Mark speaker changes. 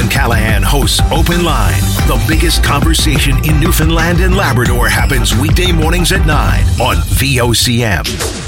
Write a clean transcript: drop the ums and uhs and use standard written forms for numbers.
Speaker 1: Brian Callahan hosts Open Line. The biggest conversation in Newfoundland and Labrador happens weekday mornings at 9 on VOCM.